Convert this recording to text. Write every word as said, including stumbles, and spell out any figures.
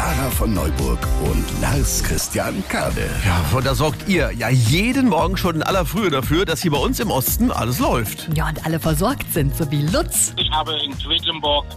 Sarah von Neuburg und Lars Christian Kade. Ja, und da sorgt ihr ja jeden Morgen schon in aller Frühe dafür, dass hier bei uns im Osten alles läuft. Ja, und alle versorgt sind, so wie Lutz. Ich habe in Quedlinburg